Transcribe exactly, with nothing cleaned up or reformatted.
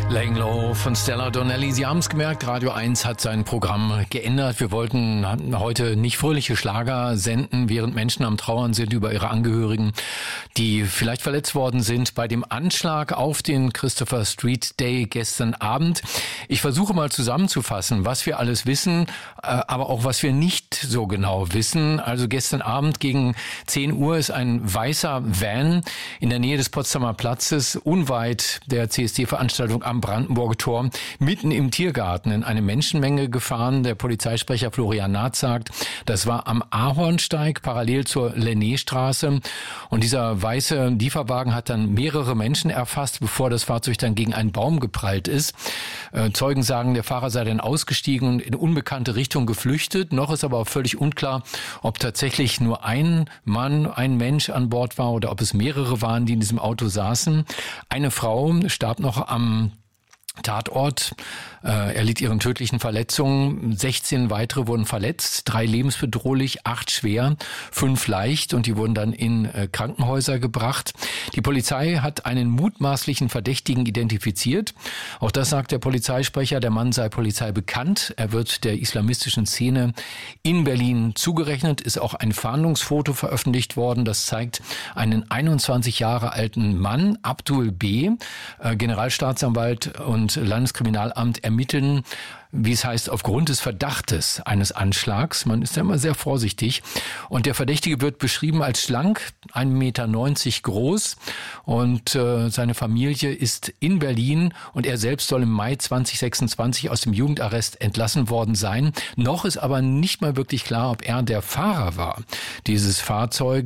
Laying Low von Stella Donnelly. Sie haben es gemerkt, Radio eins hat sein Programm geändert. Wir wollten heute nicht fröhliche Schlager senden, während Menschen am Trauern sind über ihre Angehörigen, die vielleicht verletzt worden sind bei dem Anschlag auf den Christopher Street Day gestern Abend. Ich versuche mal zusammenzufassen, was wir alles wissen, aber auch was wir nicht so genau wissen. Also gestern Abend gegen zehn Uhr ist ein weißer Van in der Nähe des Potsdamer Platzes, unweit der C S D-Veranstaltung am Brandenburger Tor, mitten im Tiergarten in eine Menschenmenge gefahren. Der Polizeisprecher Florian Nath sagt, das war am Ahornsteig parallel zur Lenné-Straße. Und dieser weiße Lieferwagen hat dann mehrere Menschen erfasst, bevor das Fahrzeug dann gegen einen Baum geprallt ist. Äh, Zeugen sagen, der Fahrer sei dann ausgestiegen und in unbekannte Richtung geflüchtet. Noch ist aber auch völlig unklar, ob tatsächlich nur ein Mann, ein Mensch an Bord war oder ob es mehrere waren, die in diesem Auto saßen. Eine Frau starb noch am Tatort, äh, erlitt ihren tödlichen Verletzungen. sechzehn weitere wurden verletzt, drei lebensbedrohlich, acht schwer, fünf leicht und die wurden dann in äh, Krankenhäuser gebracht. Die Polizei hat einen mutmaßlichen Verdächtigen identifiziert. Auch das sagt der Polizeisprecher, der Mann sei Polizei bekannt. Er wird der islamistischen Szene in Berlin zugerechnet. Ist auch ein Fahndungsfoto veröffentlicht worden. Das zeigt einen einundzwanzig Jahre alten Mann, Abdul B., äh, Generalstaatsanwalt und Landeskriminalamt ermitteln, wie es heißt, aufgrund des Verdachtes eines Anschlags. Man ist ja immer sehr vorsichtig. Und der Verdächtige wird beschrieben als schlank, ein Meter neunzig groß. Und äh, seine Familie ist in Berlin und er selbst soll im Mai zwanzig sechsundzwanzig aus dem Jugendarrest entlassen worden sein. Noch ist aber nicht mal wirklich klar, ob er der Fahrer war dieses Fahrzeugs.